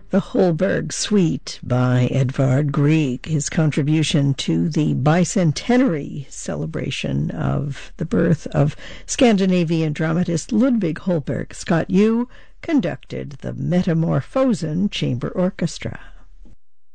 The Holberg Suite by Edvard Grieg, his contribution to the bicentenary celebration of the birth of Scandinavian dramatist Ludwig Holberg. Scott Yu conducted the Metamorphosen Chamber Orchestra.